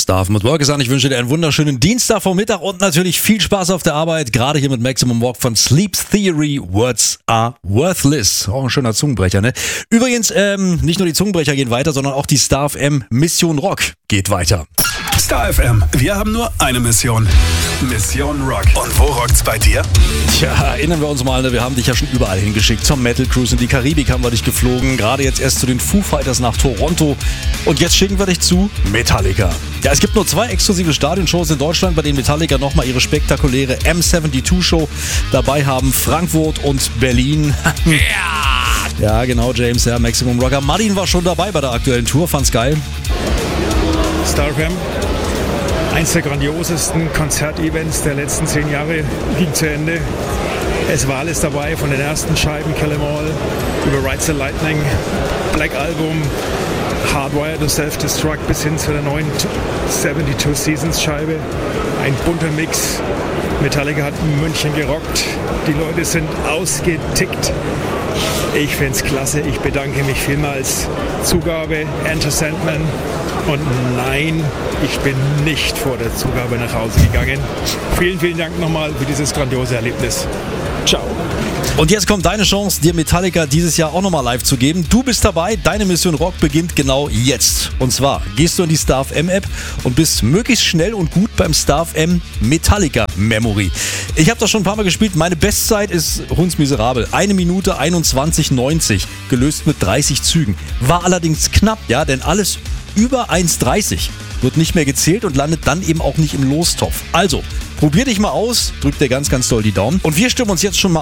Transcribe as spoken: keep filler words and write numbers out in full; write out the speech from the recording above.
Starve mit Work is an. Ich wünsche dir einen wunderschönen Dienstagvormittag und natürlich viel Spaß auf der Arbeit. Gerade hier mit Maximum Walk von Sleep Theory. Words are worthless. Auch ein schöner Zungenbrecher, ne? Übrigens, ähm, nicht nur die Zungenbrecher gehen weiter, sondern auch die Star F M Mission Rock geht weiter. Star F M, wir haben nur eine Mission. Mission Rock. Und wo rockt's bei dir? Tja, erinnern wir uns mal, ne? Wir haben dich ja schon überall hingeschickt. Zum Metal Cruise in die Karibik haben wir dich geflogen. Gerade jetzt erst zu den Foo Fighters nach Toronto. Und jetzt schicken wir dich zu Metallica. Ja, es gibt nur zwei exklusive Stadionshows in Deutschland, bei denen Metallica nochmal ihre spektakuläre M zweiundsiebzig Show dabei haben. Frankfurt und Berlin. Ja, ja genau, James, ja, Maximum Rocker. Martin war schon dabei bei der aktuellen Tour, fand's geil. Star F M, eins der grandiosesten Konzertevents der letzten zehn Jahre, ging zu Ende. Es war alles dabei, von den ersten Scheiben Kill 'Em All über Ride the Lightning, Black Album, Hardwired und Self-Destruct bis hin zu der neuen zweiundsiebzig Seasons Scheibe. Ein bunter Mix. Metallica hat in München gerockt. Die Leute sind ausgetickt. Ich find's klasse. Ich bedanke mich vielmals. Zugabe Enter Sandman. Und nein, ich bin nicht vor der Zugabe nach Hause gegangen. Vielen, vielen Dank nochmal für dieses grandiose Erlebnis. Ciao. Und jetzt kommt deine Chance, dir Metallica dieses Jahr auch nochmal live zu geben. Du bist dabei, deine Mission Rock beginnt genau jetzt. Und zwar gehst du in die Star F M App und bist möglichst schnell und gut beim Star F M Metallica Memory. Ich habe das schon ein paar Mal gespielt, meine Bestzeit ist hundsmiserabel. eine Minute einundzwanzig neunzig, gelöst mit dreißig Zügen. War allerdings knapp, ja, denn alles über eins dreißig wird nicht mehr gezählt und landet dann eben auch nicht im Lostopf. Also, probier dich mal aus, drück dir ganz, ganz doll die Daumen. Und wir stimmen uns jetzt schon mal